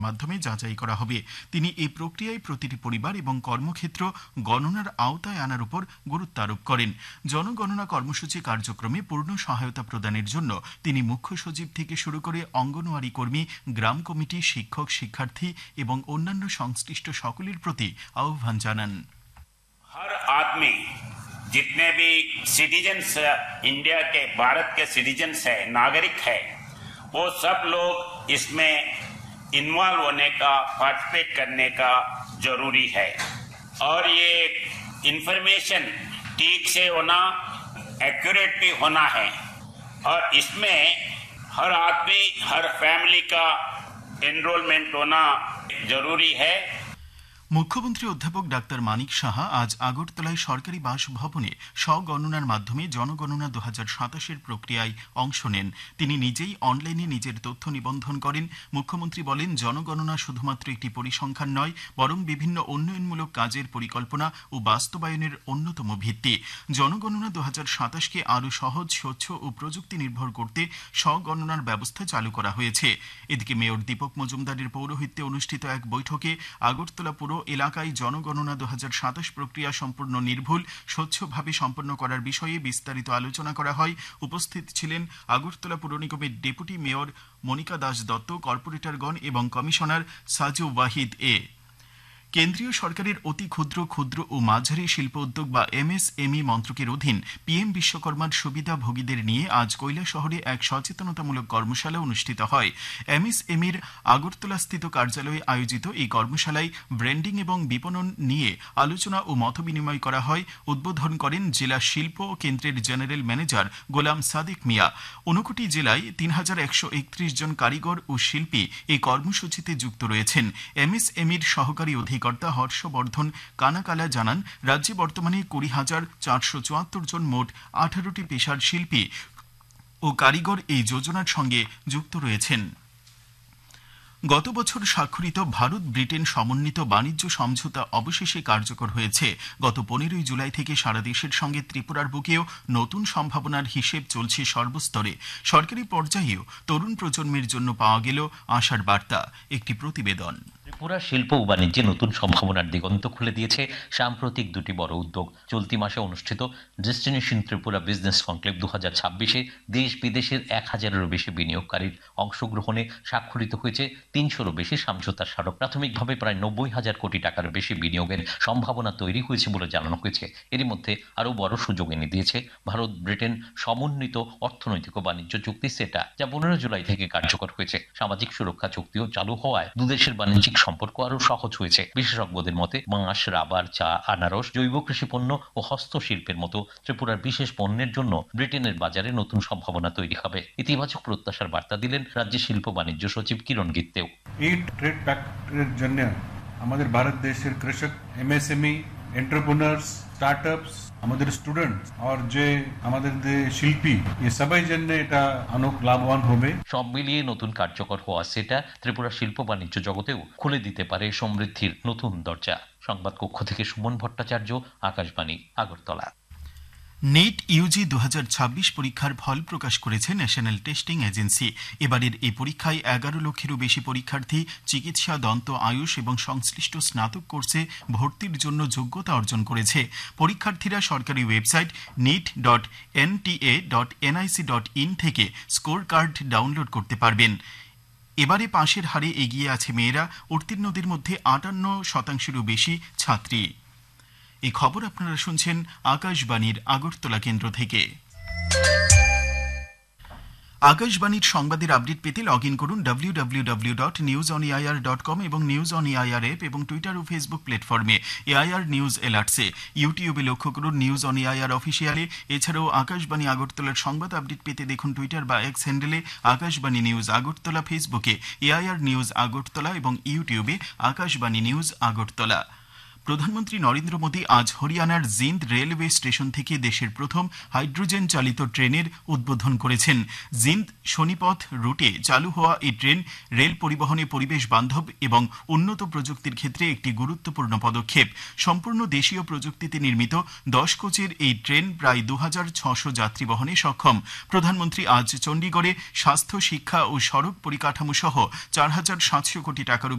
মাধ্যমে যাচাই করা হবে। তিনি এই প্রক্রিয়ায় প্রতিটি পরিবার এবং কর্মক্ষেত্র গণনার আওতায় আনার উপর গুরুত্ব আরোপ করেন। জনগণনা কর্মসূচি কার্যক্রমে পূর্ণ সহায়তা প্রদানের জন্য তিনি মুখ্য সচিব থেকে শুরু করে অঙ্গনওয়াড়ি কর্মী, গ্রাম কমিটি, শিক্ষক, শিক্ষার্থী এবং অন্যান্য সংশ্লিষ্ট সকলের প্রতি আহ্বান জানান। हर आदमी जितने भी सिटीजन्स इंडिया के, भारत के सिटीजन्स है, नागरिक है, वो सब लोग इसमें इन्वॉल्व होने का, पार्टिसिपेट करने का जरूरी है। और ये इंफॉर्मेशन ठीक से होना, एक्यूरेट भी होना है। और इसमें हर आदमी, हर फैमिली का एनरोलमेंट होना जरूरी है। মুখ্যমন্ত্রী অধ্যাপক ডাক্তার মানিক সাহা আজ আগরতলায় সরকারি বাসভবনে স্বগণনার মাধ্যমে জনগণনা 2027-এর প্রক্রিয়ায় অংশ নেন। তিনি নিজেই অনলাইনে নিজের তথ্য নিবন্ধন করেন। মুখ্যমন্ত্রী বলেন, জনগণনা শুধুমাত্র একটি পরিসংখ্যান নয়, বরং বিভিন্ন উন্নয়নমূলক কাজের পরিকল্পনা ও বাস্তবায়নের অন্যতম ভিত্তি। জনগণনা 2027-কে আরও সহজ, স্বচ্ছ ও প্রযুক্তি নির্ভর করতে স্বগণনার ব্যবস্থা চালু করা হয়েছে। এদিকে মেয়র দীপক মজুমদারের পৌরোহিত্যে অনুষ্ঠিত এক বৈঠকে আগরতলা পুর এলাকায় জনগণনা 2027 প্রক্রিয়া সম্পূর্ণ নির্ভুল, স্বচ্ছভাবে সম্পন্ন করার বিষয়ে বিস্তারিত আলোচনা করা হয়। উপস্থিত ছিলেন আগরতলা পুর নিগমের ডেপুটি মেয়র মনিকা দাস দত্ত, কর্পোরেটরগণ এবং কমিশনার সাজু ওয়াহিদ এ। কেন্দ্রীয় সরকারের অতি ক্ষুদ্র, ক্ষুদ্র ও মাঝারি শিল্প উদ্যোগ বা MSME মন্ত্রকের অধীন PM বিশ্বকর্মার সুবিধাভোগীদের নিয়ে আজ কৈলাসহরে এক সচেতনতামূলক কর্মশালা অনুষ্ঠিত হয়। MSMEর আগরতলাস্থিত কার্যালয়ে আয়োজিত এই কর্মশালায় ব্র্যান্ডিং এবং বিপণন নিয়ে আলোচনা ও মতবিনিময় করা হয়। উদ্বোধন করেন জেলা শিল্প কেন্দ্রের জেনারেল ম্যানেজার গোলাম সাদিক মিয়া। 59টি জেলায় 3131 জন কারিগর ও শিল্পী এই কর্মসূচিতে যুক্ত রয়েছেন। MSMEর সহকারী কর্তা হর্ষবর্ধন কানাকালা জানান, রাজ্যে বর্তমানে 20,474 জন মোট 18টি পেশার শিল্পী ও কারিগর এই যোজনার সঙ্গে যুক্ত রয়েছেন। গত বছর স্বাক্ষরিত ভারত ব্রিটেন সমন্বিত বাণিজ্য সমঝোতা অবশেষে কার্যকর হয়েছে। গত 15 জুলাই থেকে সারা দেশের সঙ্গে ত্রিপুরার বুকেও নতুন সম্ভাবনার হিসেব চলছে সর্বস্তরে। সরকারি পর্যায়েও তরুণ প্রজন্মের জন্য পাওয়া গেল আশার বার্তা। একটি প্রতিবেদন। ত্রিপুরা শিল্প ও বাণিজ্যে নতুন সম্ভাবনার দিগন্ত খুলে দিয়েছে সাম্প্রতিক দুটি বড় উদ্যোগ। চলতি মাসে অনুষ্ঠিত ডেস্টিনেশন ত্রিপুরা বিজনেস কনক্লেভ 2026-এ দেশ বিদেশের 1000-এরও বেশি বিনিয়োগকারীর অংশগ্রহণে স্বাক্ষরিত হয়েছে 300-রও বেশি সমঝোতার স্মারক। প্রাথমিকভাবে প্রায় 90,000 কোটি টাকার বেশি বিনিয়োগের সম্ভাবনা তৈরি হয়েছে বলে জানানো হয়েছে। এরই মধ্যে আরও বড় সুযোগ এনে দিয়েছে ভারত ব্রিটেন সমন্বিত অর্থনৈতিক ও বাণিজ্য চুক্তি সেটা, যা 15 জুলাই থেকে কার্যকর হয়েছে। সামাজিক সুরক্ষা চুক্তিও চালু হওয়ায় দুদেশের বাণিজ্যিক সম্পর্ক আরও সহজ হয়েছে। বিশেষজ্ঞদের মতে বাঁশ, রাবার, চা, আনারস, জৈব কৃষি পণ্য ও হস্তশিল্পের মতো ত্রিপুরার বিশেষ পণ্যের জন্য ব্রিটেনের বাজারে নতুন সম্ভাবনা তৈরি হবে। ইতিবাচক প্রত্যাশার বার্তা দিলেন রাজ্যের শিল্প বাণিজ্য সচিব কিরণ গিত্তেও। এই ট্রেড প্যাক্টের জন্য আমাদের ভারত দেশের কৃষক, MSME, এন্টারপ্রেনার্স, স্টার্টআপস, আমাদের স্টুডেন্টস আর যে আমাদের শিল্পী, এই সবাই জন্য এটা অনেক লাভবান হবে। সব মিলিয়ে নতুন কার্যকর হওয়া সেটা ত্রিপুরা শিল্প বাণিজ্য জগতেও খুলে দিতে পারে সমৃদ্ধির নতুন দরজা। সংবাদ কক্ষ থেকে সুমন ভট্টাচার্য, আকাশবাণী, আগরতলা। নেট ইউজি 2026 পরীক্ষার ফল প্রকাশ করেছে ন্যাশনাল টেস্টিং এজেন্সি। এবারের এই পরীক্ষায় 11 লক্ষেরও বেশি পরীক্ষার্থী চিকিৎসা, দন্ত, আয়ুষ এবং সংশ্লিষ্ট স্নাতক কোর্সে ভর্তির জন্য যোগ্যতা অর্জন করেছে। পরীক্ষার্থীরা সরকারি ওয়েবসাইট neet.nta.nic.in থেকে স্কোর কার্ড ডাউনলোড করতে পারবেন। এবারে পাশের হারে এগিয়ে আছে মেয়েরা। উত্তীর্ণদের মধ্যে 58%-এরও বেশি ছাত্রী। এই খবর আপনারা শুনছেন আকাশবাণীর আগরতলা কেন্দ্র থেকে। আকাশবাণীর সংবাদের আপডেট পেতে লগ ইন করুন www.newsoneir.com এবং নিউজ অন এআইআর অ্যাপ এবং টুইটার ও ফেসবুক প্ল্যাটফর্মে এআইআর নিউজ অ্যালার্টসে। ইউটিউবে লক্ষ্য করুন নিউজ অন এআইআর অফিসিয়ালে। এছাড়াও আকাশবাণী আগরতলার সংবাদ আপডেট পেতে দেখুন টুইটার বা এক্স হ্যান্ডেলে আকাশবাণী নিউজ আগরতলা, ফেসবুকে এআইআর নিউজ আগরতলা এবং ইউটিউবে আকাশবাণী নিউজ আগরতলা। প্রধানমন্ত্রী নরেন্দ্র মোদী আজ হরিয়ানার জিন্দ রেলওয়ে স্টেশন থেকে দেশের প্রথম হাইড্রোজেন চালিত ট্রেনের উদ্বোধন করেছেন। জিন্দ শনিপথ রুটে চালু হওয়া এই ট্রেন রেল পরিবহনে পরিবেশ বান্ধব এবং উন্নত প্রযুক্তির ক্ষেত্রে একটি গুরুত্বপূর্ণ পদক্ষেপ। সম্পূর্ণ দেশীয় প্রযুক্তিতে নির্মিত 10 কোচের এই ট্রেন প্রায় 2600 যাত্রী বহনে সক্ষম। প্রধানমন্ত্রী আজ চণ্ডীগড়ে স্বাস্থ্য, শিক্ষা ও সড়ক পরিকাঠামো সহ 4700 কোটি টাকার